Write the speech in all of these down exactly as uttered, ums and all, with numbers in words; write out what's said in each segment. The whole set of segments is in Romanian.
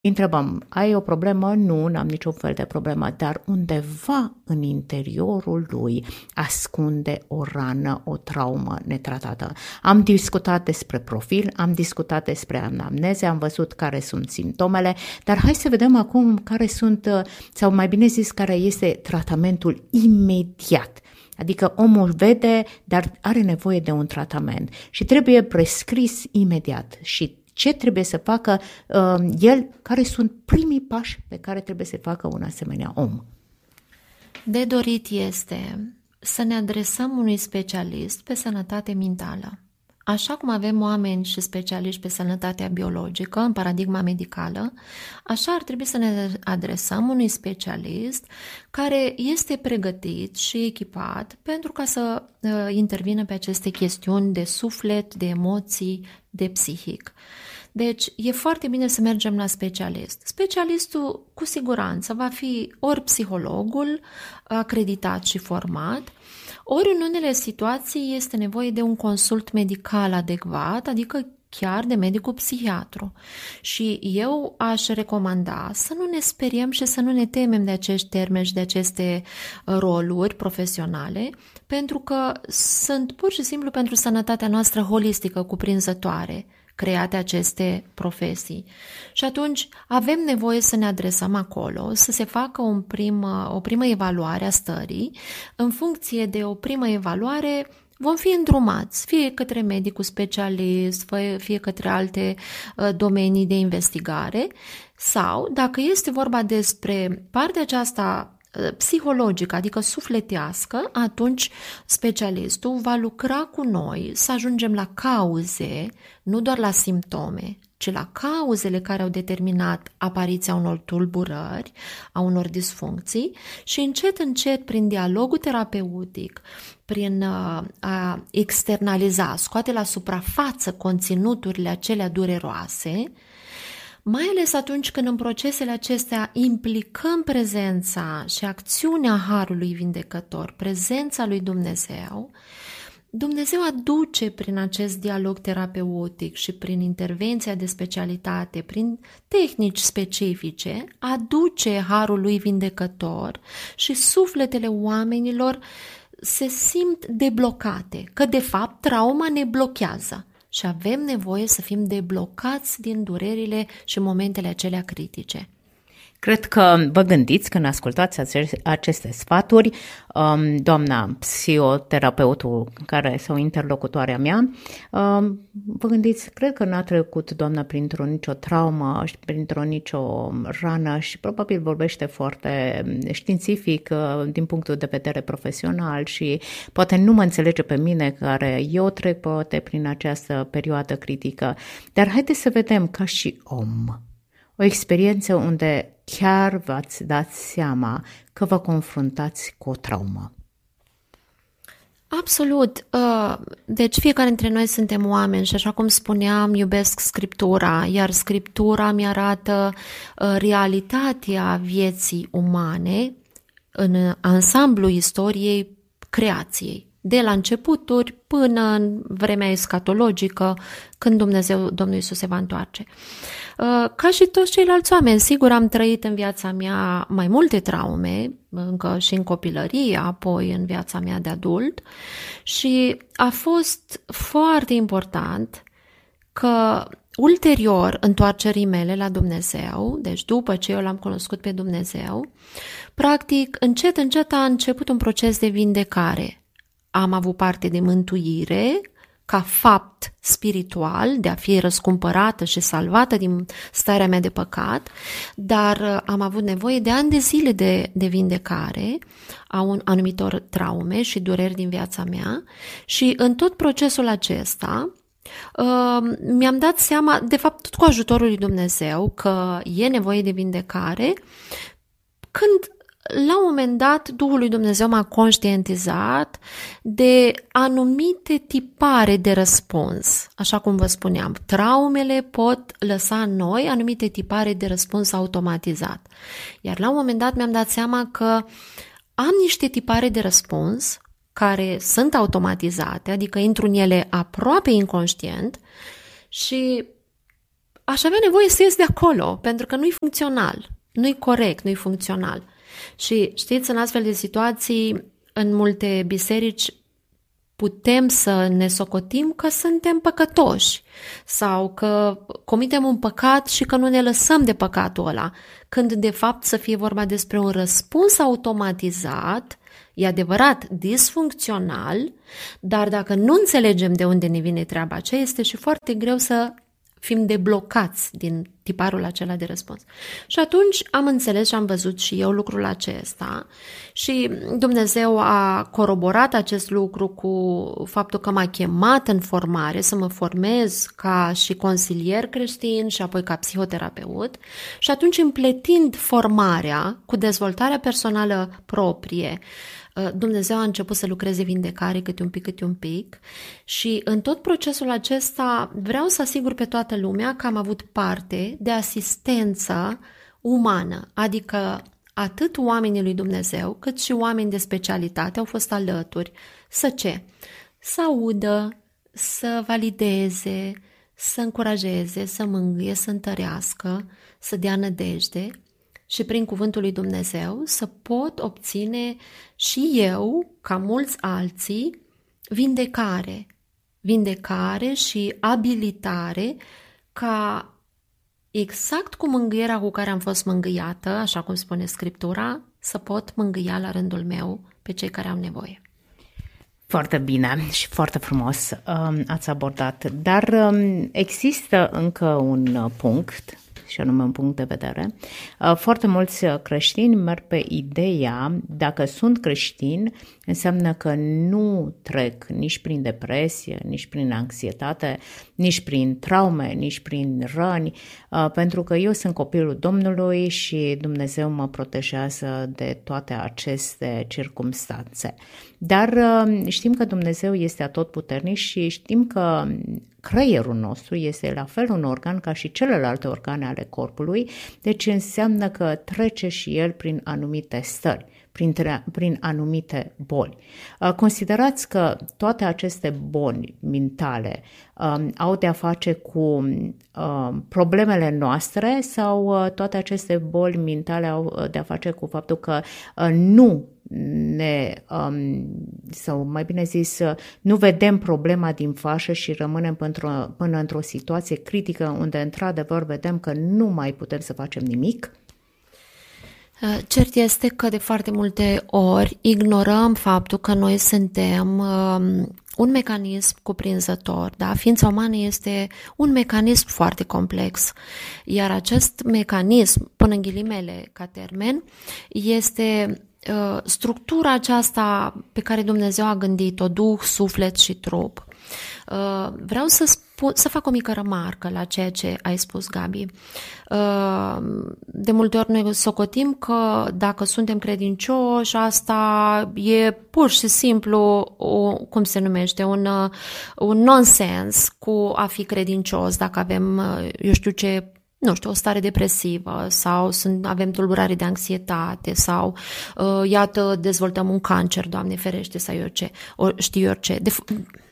Întrebăm, ai o problemă? Nu, n-am niciun fel de problemă, dar undeva în interiorul lui ascunde o rană, o traumă netratată. Am discutat despre profil, am discutat despre anamneze, am văzut care sunt simptomele, dar hai să vedem acum care sunt, sau mai bine zis, care este tratamentul imediat. Adică omul vede, dar are nevoie de un tratament și trebuie prescris imediat. Și ce trebuie să facă uh, el, care sunt primii pași pe care trebuie să facă un asemenea om? De dorit este să ne adresăm unui specialist pe sănătate mentală. Așa cum avem oameni și specialiști pe sănătatea biologică, în paradigma medicală, așa ar trebui să ne adresăm unui specialist care este pregătit și echipat pentru ca să uh, intervină pe aceste chestiuni de suflet, de emoții, de psihic. Deci e foarte bine să mergem la specialist. Specialistul cu siguranță va fi ori psihologul acreditat și format, ori în unele situații este nevoie de un consult medical adecvat, adică chiar de medicul psihiatru. Și eu aș recomanda să nu ne speriem și să nu ne temem de acești termeni și de aceste roluri profesionale, pentru că sunt pur și simplu pentru sănătatea noastră holistică, cuprinzătoare, create aceste profesii. Și atunci avem nevoie să ne adresăm acolo, să se facă un prim, o primă evaluare a stării. În funcție de o primă evaluare vom fi îndrumați, fie către medicul specialist, fie către alte domenii de investigare, sau, dacă este vorba despre partea aceasta psihologică, adică sufletească, atunci specialistul va lucra cu noi să ajungem la cauze, nu doar la simptome, ci la cauzele care au determinat apariția unor tulburări, a unor disfuncții și încet, încet, prin dialogul terapeutic, prin a externaliza, scoate la suprafață conținuturile acelea dureroase, mai ales atunci când în procesele acestea implicăm prezența și acțiunea Harului Vindecător, prezența lui Dumnezeu, Dumnezeu aduce prin acest dialog terapeutic și prin intervenția de specialitate, prin tehnici specifice, aduce Harul lui Vindecător și sufletele oamenilor se simt deblocate, că de fapt trauma ne blochează. Și avem nevoie să fim deblocați din durerile și momentele acelea critice. Cred că vă gândiți când ascultați aceste sfaturi, doamna psihoterapeutul care sau interlocutoarea mea, vă gândiți, cred că n-a trecut doamna printr-o nicio traumă, printr-o nicio rană și probabil vorbește foarte științific din punctul de vedere profesional și poate nu mă înțelege pe mine care eu trec poate prin această perioadă critică, dar haideți să vedem ca și om. O experiență unde chiar v-ați dat seama că vă confruntați cu o traumă. Absolut. Deci fiecare dintre noi suntem oameni și așa cum spuneam, iubesc Scriptura, iar Scriptura mi arată realitatea vieții umane în ansamblu istoriei creației. De la începuturi până în vremea escatologică, când Dumnezeu, Domnul Iisus se va întoarce. Ca și toți ceilalți oameni, sigur am trăit în viața mea mai multe traume, încă și în copilărie, apoi în viața mea de adult și a fost foarte important că ulterior întoarcerii mele la Dumnezeu, deci după ce eu l-am cunoscut pe Dumnezeu, practic încet, încet a început un proces de vindecare. Am avut parte de mântuire ca fapt spiritual, de a fi răscumpărată și salvată din starea mea de păcat, dar am avut nevoie de ani de zile de, de vindecare a un anumitor traume și dureri din viața mea și în tot procesul acesta uh, mi-am dat seama, de fapt tot cu ajutorul lui Dumnezeu, că e nevoie de vindecare, când la un moment dat, Duhul lui Dumnezeu m-a conștientizat de anumite tipare de răspuns. Așa cum vă spuneam, traumele pot lăsa în noi anumite tipare de răspuns automatizat. Iar la un moment dat mi-am dat seama că am niște tipare de răspuns care sunt automatizate, adică intru în ele aproape inconștient și aș avea nevoie să ies de acolo, pentru că nu-i funcțional, nu-i corect, nu-i funcțional. Și știți, în astfel de situații, în multe biserici, putem să ne socotim că suntem păcătoși sau că comitem un păcat și că nu ne lăsăm de păcatul ăla, când de fapt să fie vorba despre un răspuns automatizat, e adevărat, disfuncțional, dar dacă nu înțelegem de unde ne vine treaba aceea, este și foarte greu să fim deblocați din tiparul acela de răspuns. Și atunci am înțeles și am văzut și eu lucrul acesta și Dumnezeu a coroborat acest lucru cu faptul că m-a chemat în formare, să mă formez ca și consilier creștin și apoi ca psihoterapeut și atunci împletind formarea cu dezvoltarea personală proprie, Dumnezeu a început să lucreze vindecare câte un pic, câte un pic și în tot procesul acesta vreau să asigur pe toată lumea că am avut parte de asistență umană, adică atât oamenii lui Dumnezeu cât și oameni de specialitate au fost alături să ce? Să audă, să valideze, să încurajeze, să mângâie, să întărească, să dea nădejde și prin cuvântul lui Dumnezeu să pot obține și eu, ca mulți alții, vindecare. Vindecare și abilitare ca exact cu mângâierea cu care am fost mângâiată, așa cum spune Scriptura, să pot mângâia la rândul meu pe cei care au nevoie. Foarte bine și foarte frumos um, ați abordat, dar um, există încă un punct, și anume un punct de vedere. Foarte mulți creștini merg pe ideea, dacă sunt creștini, înseamnă că nu trec nici prin depresie, nici prin anxietate, nici prin traume, nici prin răni, pentru că eu sunt copilul Domnului și Dumnezeu mă protejează de toate aceste circumstanțe. Dar știm că Dumnezeu este atotputernic și știm că creierul nostru este la fel un organ ca și celelalte organe ale corpului, deci înseamnă că trece și el prin anumite stări, prin, prin anumite boli. Considerați că toate aceste boli mentale um, au de-a face cu um, problemele noastre sau uh, toate aceste boli mentale au de-a face cu faptul că uh, nu ne, um, sau mai bine zis, nu vedem problema din fașă și rămânem până, până într-o situație critică unde într-adevăr vedem că nu mai putem să facem nimic? Cert este că de foarte multe ori ignorăm faptul că noi suntem um, un mecanism cuprinzător, da? Ființa umană este un mecanism foarte complex, iar acest mecanism, până în ghilimele ca termen, este uh, structura aceasta pe care Dumnezeu a gândit-o, duh, suflet și trup. Uh, vreau să spun, să fac o mică remarcă la ceea ce ai spus, Gabi. Uh, de multe ori noi socotim că dacă suntem credincioși, asta e pur și simplu, o, cum se numește, un, un nonsens cu a fi credincios, dacă avem, eu știu ce, nu știu, o stare depresivă sau sunt, avem tulburare de anxietate sau, uh, iată, dezvoltăm un cancer, Doamne ferește, sau eu ce, o, știu eu ce. De,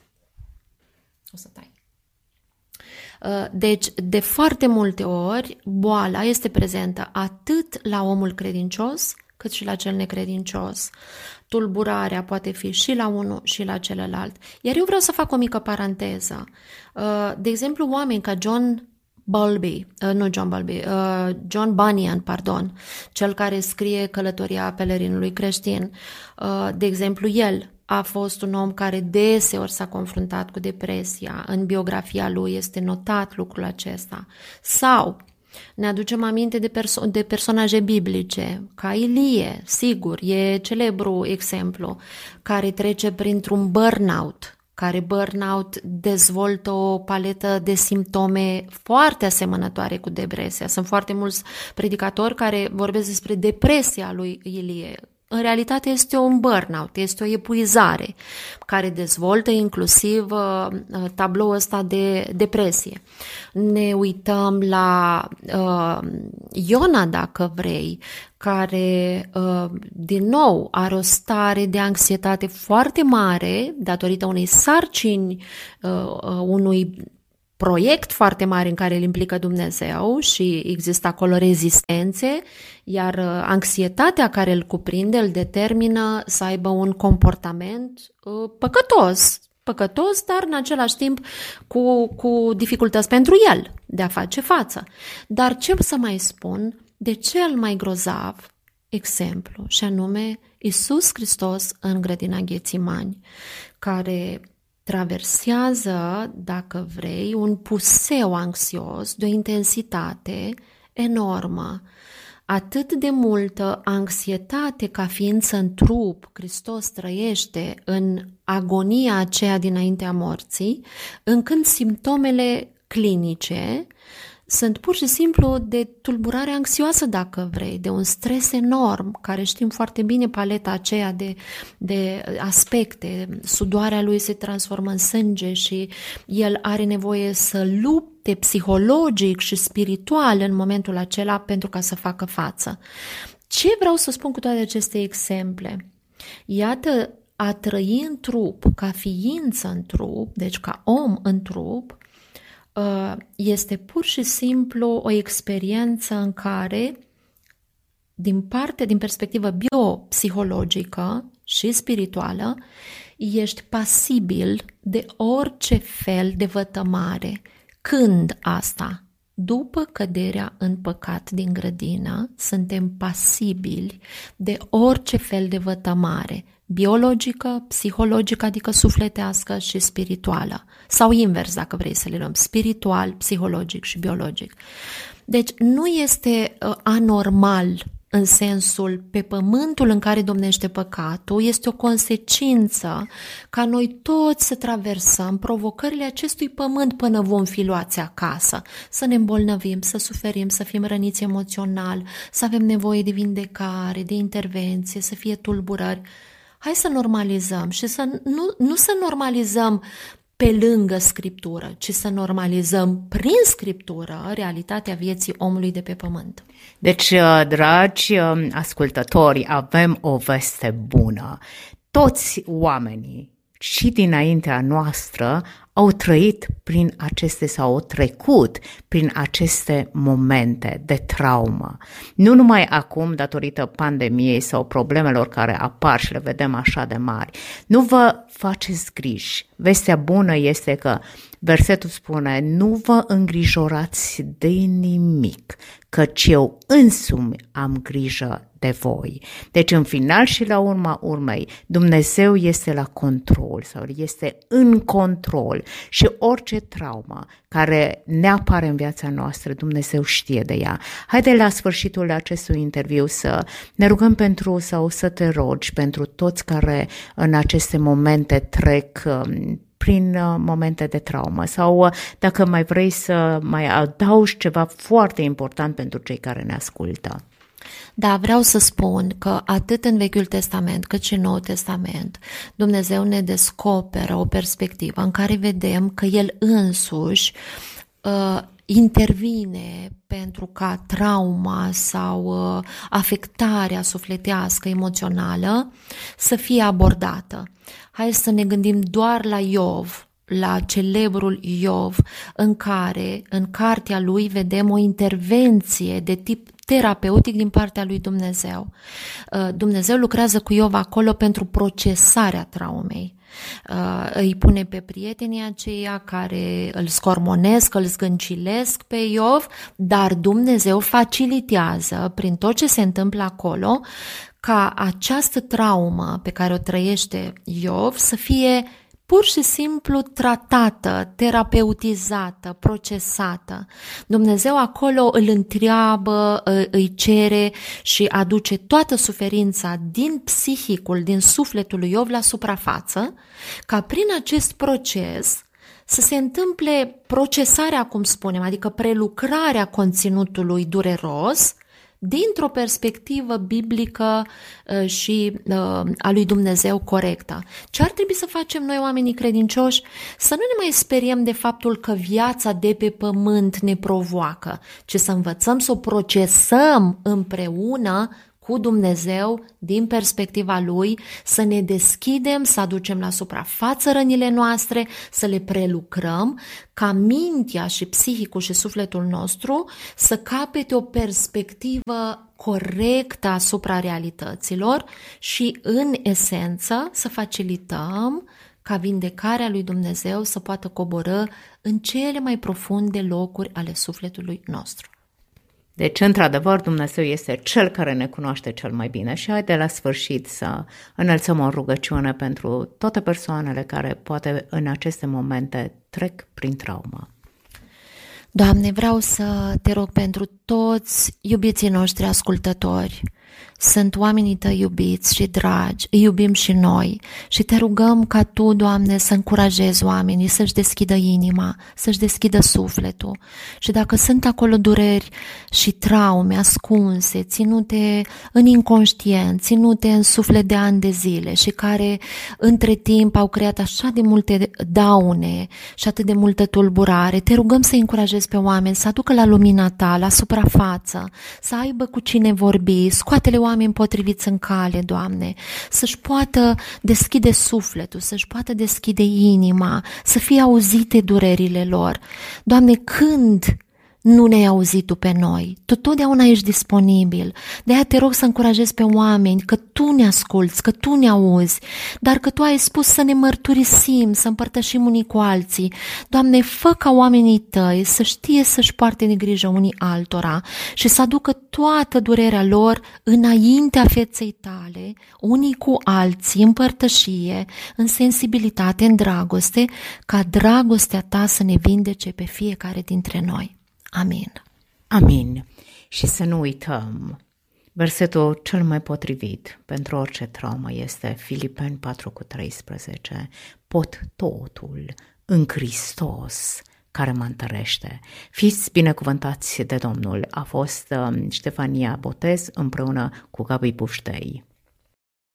o să tai. Deci, de foarte multe ori, boala este prezentă atât la omul credincios, cât și la cel necredincios. Tulburarea poate fi și la unul și la celălalt. Iar eu vreau să fac o mică paranteză. De exemplu, oameni ca John Bowlby, nu John Bowlby, John Bunyan, pardon, cel care scrie Călătoria pelerinului creștin. De exemplu, el a fost un om care deseori s-a confruntat cu depresia. În biografia lui este notat lucrul acesta. Sau ne aducem aminte de, perso- de personaje biblice, ca Ilie, sigur, e celebru exemplu, care trece printr-un burnout, care burnout dezvoltă o paletă de simptome foarte asemănătoare cu depresia. Sunt foarte mulți predicatori care vorbesc despre depresia lui Ilie. În realitate este un burnout, este o epuizare care dezvoltă inclusiv uh, tabloul ăsta de depresie. Ne uităm la uh, Iona, dacă vrei, care uh, din nou are o stare de anxietate foarte mare datorită unei sarcini, uh, unui proiect foarte mare în care îl implică Dumnezeu și există acolo rezistențe, iar anxietatea care îl cuprinde îl determină să aibă un comportament uh, păcătos, păcătos, dar în același timp cu, cu dificultăți pentru el de a face față. Dar ce să mai spun de cel mai grozav exemplu, și anume Iisus Hristos în grădina Ghețimani, care traversează, dacă vrei, un puseu anxios de o intensitate enormă. Atât de multă anxietate ca ființă în trup, Hristos trăiește în agonia aceea dinaintea morții, încât simptomele clinice sunt pur și simplu de tulburare anxioasă, dacă vrei, de un stres enorm, care știm foarte bine paleta aceea de, de aspecte. Sudoarea lui se transformă în sânge și el are nevoie să lupte psihologic și spiritual în momentul acela pentru ca să facă față. Ce vreau să spun cu toate aceste exemple? Iată, a trăi în trup, ca ființă în trup, deci ca om în trup, este pur și simplu o experiență în care, din parte, din perspectivă biopsihologică și spirituală, ești pasibil de orice fel de vătămare. Când asta? După căderea în păcat din grădină, suntem pasibili de orice fel de vătămare, biologică, psihologică, adică sufletească și spirituală. Sau invers, dacă vrei să le luăm, spiritual, psihologic și biologic. Deci nu este uh, anormal în sensul pe pământul în care domnește păcatul, este o consecință ca noi toți să traversăm provocările acestui pământ până vom fi luați acasă, să ne îmbolnăvim, să suferim, să fim răniți emoțional, să avem nevoie de vindecare, de intervenție, să fie tulburări. Hai să normalizăm și să nu, nu să normalizăm pe lângă Scriptură, ci să normalizăm prin Scriptură realitatea vieții omului de pe pământ. Deci, dragi ascultători, avem o veste bună. Toți oamenii și dinaintea noastră au trăit prin aceste sau au trecut prin aceste momente de traumă. Nu numai acum, datorită pandemiei sau problemelor care apar și le vedem așa de mari. Nu vă faceți griji. Vestea bună este că versetul spune: nu vă îngrijorați de nimic, căci eu însumi am grijă de voi. Deci în final și la urma urmei, Dumnezeu este la control sau este în control și orice traumă care ne apare în viața noastră, Dumnezeu știe de ea. Haide la sfârșitul acestui interviu să ne rugăm pentru sau să te rogi pentru toți care în aceste momente trec prin momente de traumă sau dacă mai vrei să mai adaugi ceva foarte important pentru cei care ne ascultă. Da, vreau să spun că atât în Vechiul Testament cât și în Noul Testament Dumnezeu ne descoperă o perspectivă în care vedem că El însuși uh, intervine pentru ca trauma sau uh, afectarea sufletească, emoțională să fie abordată. Hai să ne gândim doar la Iov, la celebrul Iov, în care, în cartea lui, vedem o intervenție de tip terapeutic din partea lui Dumnezeu. Dumnezeu lucrează cu Iov acolo pentru procesarea traumei. Îi pune pe prietenii aceia care îl scormonesc, îl zgâncilesc pe Iov, dar Dumnezeu facilitează prin tot ce se întâmplă acolo ca această traumă pe care o trăiește Iov să fie pur și simplu tratată, terapeutizată, procesată. Dumnezeu acolo îl întreabă, îi cere și aduce toată suferința din psihicul, din sufletul lui Iov la suprafață, ca prin acest proces să se întâmple procesarea, cum spunem, adică prelucrarea conținutului dureros, dintr-o perspectivă biblică uh, și uh, a lui Dumnezeu corectă. Ce ar trebui să facem noi, oamenii credincioși? Să nu ne mai speriem de faptul că viața de pe pământ ne provoacă, ci să învățăm să o procesăm împreună cu Dumnezeu, din perspectiva Lui, să ne deschidem, să aducem la suprafață rănile noastre, să le prelucrăm, ca mintea și psihicul și sufletul nostru să capete o perspectivă corectă asupra realităților și, în esență, să facilităm ca vindecarea lui Dumnezeu să poată coborî în cele mai profunde locuri ale sufletului nostru. Deci, într-adevăr, Dumnezeu este Cel care ne cunoaște cel mai bine și haide la sfârșit să înălțăm o rugăciune pentru toate persoanele care poate în aceste momente trec prin traumă. Doamne, vreau să te rog pentru toți iubiții noștri ascultători. Sunt oamenii Tăi iubiți și dragi, îi iubim și noi și Te rugăm ca Tu, Doamne, să încurajezi oamenii să-și deschidă inima, să-și deschidă sufletul și dacă sunt acolo dureri și traume ascunse, ținute în inconștient, ținute în suflet de ani de zile și care între timp au creat așa de multe daune și atât de multă tulburare, Te rugăm să încurajezi pe oameni să aducă la lumina Ta, la suprafață, să aibă cu cine vorbi, scoate-le oameni potriviți în cale, Doamne, să-și poată deschide sufletul, să-și poată deschide inima, să fie auzite durerile lor. Doamne, când nu ne-ai auzit Tu pe noi? Tu totdeauna ești disponibil. De aia te rog să încurajezi pe oameni că Tu ne asculți, că Tu ne auzi, dar că Tu ai spus să ne mărturisim, să împărtășim unii cu alții. Doamne, fă ca oamenii Tăi să știe să-și poarte de grijă unii altora și să aducă toată durerea lor înaintea feței Tale, unii cu alții, în părtășie, în sensibilitate, în dragoste, ca dragostea Ta să ne vindece pe fiecare dintre noi. Amin. Amin. Și să nu uităm, versetul cel mai potrivit pentru orice traumă este Filipeni patru cu treisprezece. Pot totul în Hristos care mă întărește. Fiți binecuvântați de Domnul. A fost um, Ștefania Botez împreună cu Gabi Puștei.